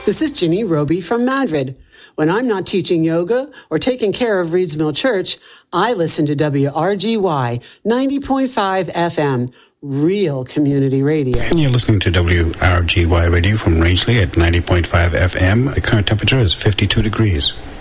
This is Ginny Roby from Madrid. When I'm not teaching yoga or taking care of Reeds Mill Church, I listen to WRGY 90.5 FM, real community radio. And you're listening to WRGY Radio from Rangeley at 90.5 FM. The current temperature is 52 degrees.